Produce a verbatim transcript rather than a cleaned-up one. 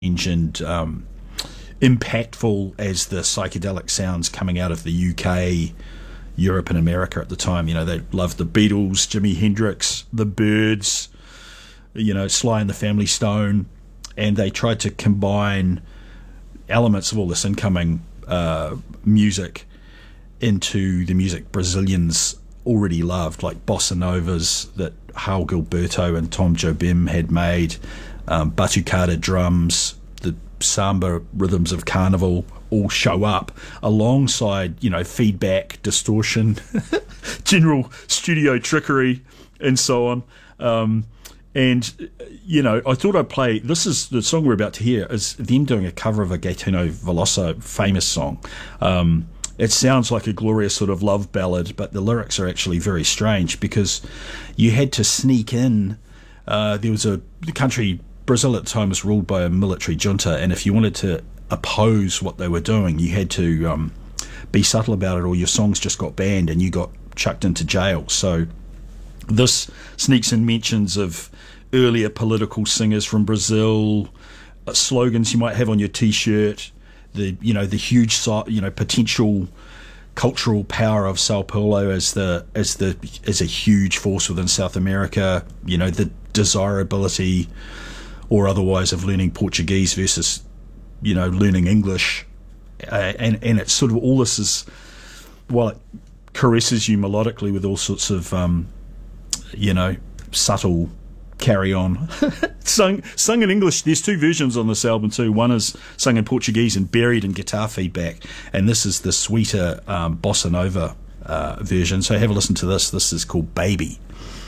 and um, impactful as the psychedelic sounds coming out of the U K, Europe and America at the time. You know, they loved the Beatles, Jimi Hendrix, the Byrds, you know, Sly and the Family Stone, and they tried to combine elements of all this incoming uh, music into the music Brazilians already loved, like bossa novas that Raul Gilberto and Tom Jobim had made, um, batucada drums, the samba rhythms of carnival all show up alongside, you know, feedback, distortion, general studio trickery, and so on. Um, and, you know, I thought I'd play, this is the song we're about to hear, is them doing a cover of a Gaetano Veloso famous song. Um, it sounds like a glorious sort of love ballad, but the lyrics are actually very strange because you had to sneak in. Uh, there was a the country, Brazil at the time was ruled by a military junta, and if you wanted to oppose what they were doing, you had to um, be subtle about it, or your songs just got banned and you got chucked into jail. So this sneaks in mentions of earlier political singers from Brazil, uh, slogans you might have on your T-shirt, the you know the huge you know potential cultural power of Sao Paulo as the as the as a huge force within South America. You know, the desirability or otherwise of learning Portuguese versus, you know, learning English, uh, and and it's sort of all this is, while it caresses you melodically with all sorts of um, you know, subtle carry on, sung sung in English. There's two versions on this album too. One is sung in Portuguese and buried in guitar feedback, and this is the sweeter um, bossa nova uh, version. So have a listen to this. This is called Baby.